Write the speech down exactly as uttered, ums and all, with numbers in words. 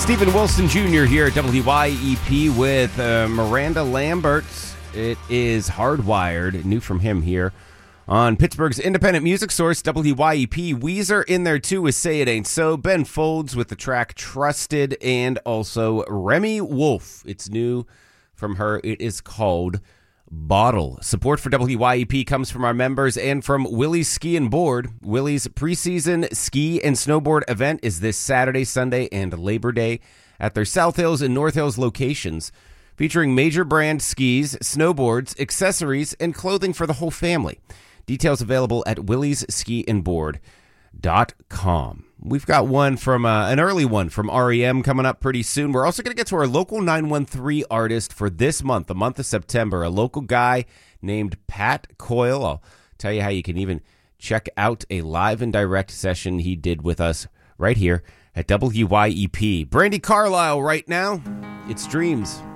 Stephen Wilson Junior here at W Y E P with uh, Miranda Lambert. It is Hardwired, new from him here on Pittsburgh's independent music source, W Y E P. Weezer in there too with Say It Ain't So. Ben Folds with the track Trusted, and also Remy Wolf. It's new from her. It is called Bottle. Support for W Y E P comes from our members and from Willie's Ski and Board. Willie's preseason ski and snowboard event is this Saturday, Sunday, and Labor Day at their South Hills and North Hills locations, featuring major brand skis, snowboards, accessories, and clothing for the whole family. Details available at willies ski and board dot com. We've got one from uh, an early one from R E M coming up pretty soon. We're also going to get to our local nine one three artist for this month, the month of September, a local guy named Pat Coyle. I'll tell you how you can even check out a live and direct session he did with us right here at W Y E P. Brandi Carlile right now. It's Dreams.